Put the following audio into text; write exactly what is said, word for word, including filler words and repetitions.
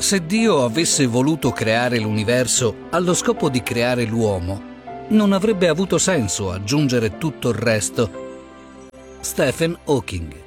Se Dio avesse voluto creare l'universo allo scopo di creare l'uomo, non avrebbe avuto senso aggiungere tutto il resto. Stephen Hawking.